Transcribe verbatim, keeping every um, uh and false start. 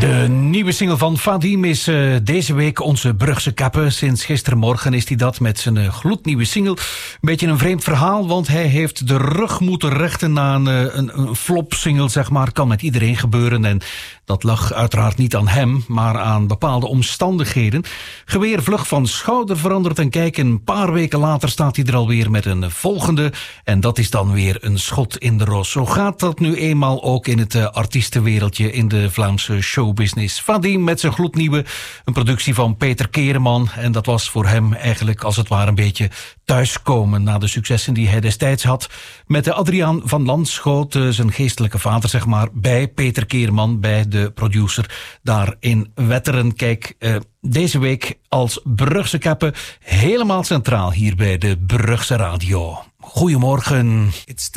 De nieuwe single van Vadim is uh, deze week onze Brugse kappe. Sinds gistermorgen is hij dat met zijn uh, gloednieuwe single. Een beetje een vreemd verhaal, want hij heeft de rug moeten rechten na een, uh, een, een flop-single, zeg maar. Kan met iedereen gebeuren en dat lag uiteraard niet aan hem, maar aan bepaalde omstandigheden. Geweer vlug van schouder veranderd en kijk, een paar weken later staat hij er alweer met een volgende. En dat is dan weer een schot in de roos. Zo gaat dat nu eenmaal ook in het uh, artiestenwereldje, in de Vlaamse showbusiness. Vadim met zijn gloednieuwe, een productie van Peter Kereman. En dat was voor hem eigenlijk als het ware een beetje thuiskomen na de successen die hij destijds had. Met de Adriaan van Landschoot, uh, zijn geestelijke vader zeg maar, bij Peter Kereman, bij de producer daar in Wetteren. Kijk, uh, deze week als Brugse kappe helemaal centraal hier bij de Brugse Radio. Goedemorgen.